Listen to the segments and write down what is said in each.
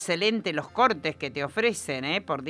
Excelente los cortes que te ofrecen, por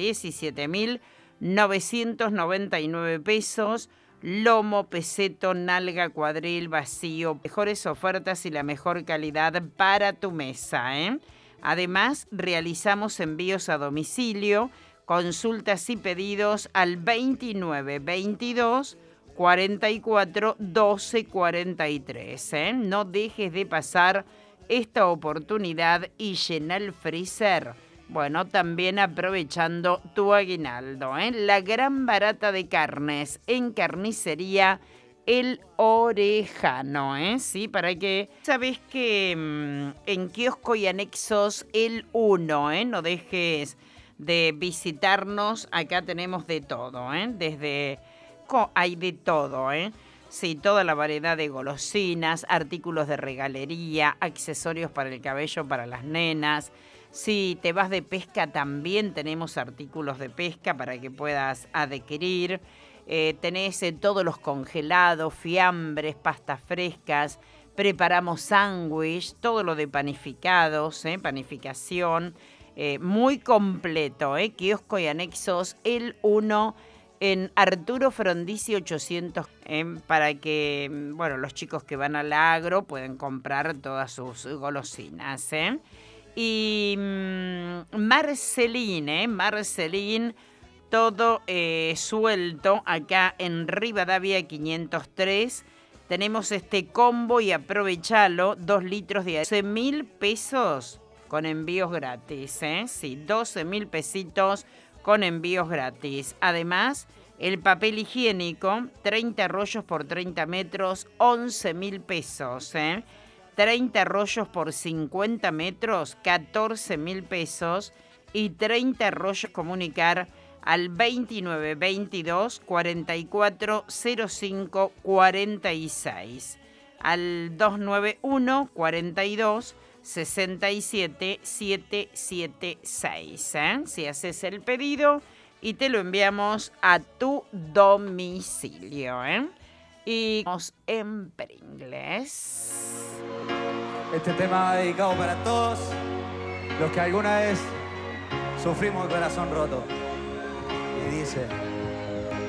17.999 pesos. Lomo, peseto, nalga, cuadril, vacío. Mejores ofertas y la mejor calidad para tu mesa. Además, realizamos envíos a domicilio. Consultas y pedidos al 29 22 44 12 43. No dejes de pasar esta oportunidad y llena el freezer. Bueno, también aprovechando tu aguinaldo. La gran barata de carnes en Carnicería El Orejano. Sí, para que... Sabes que en kiosco y anexos El 1, no dejes de visitarnos. Acá tenemos de todo, desde... Hay de todo, Sí, toda la variedad de golosinas, artículos de regalería, accesorios para el cabello para las nenas. Si te vas de pesca, también tenemos artículos de pesca para que puedas adquirir. Tenés todos los congelados, fiambres, pastas frescas. Preparamos sándwich, todo lo de panificados, panificación. Muy completo, kiosco y anexos El 1 en Arturo Frondizi 800, para que los chicos que van al agro pueden comprar todas sus golosinas. Y Marcelín, todo suelto acá en Rivadavia 503. Tenemos este combo y aprovechalo, 2 litros de 12.000 pesos con envíos gratis. Sí, 12.000 pesitos con envíos gratis. Además, el papel higiénico, 30 rollos por 30 metros, 11.000 pesos. 30 rollos por 50 metros, 14.000 pesos. Y 30 rollos comunicar al 29 22 44 05 46. Al 291 42 67 776. Si haces el pedido y te lo enviamos a tu domicilio. Y vamos en Pringles. Este tema va dedicado para todos los que alguna vez sufrimos el corazón roto. Y dice...